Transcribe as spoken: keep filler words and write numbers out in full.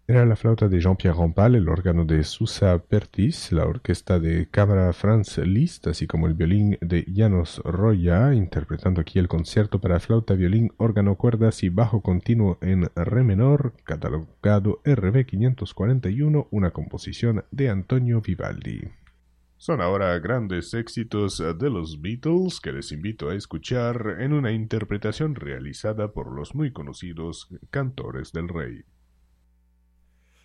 Era la flauta de Jean-Pierre Rampal, el órgano de Susa Pertis, la orquesta de cámara Franz Liszt, así como el violín de János Roya, interpretando aquí el concierto para flauta, violín, órgano, cuerdas y bajo continuo en re menor, catalogado R B quinientos cuarenta y uno, una composición de Antonio Vivaldi. Son ahora grandes éxitos de los Beatles que les invito a escuchar en una interpretación realizada por los muy conocidos Cantores del Rey.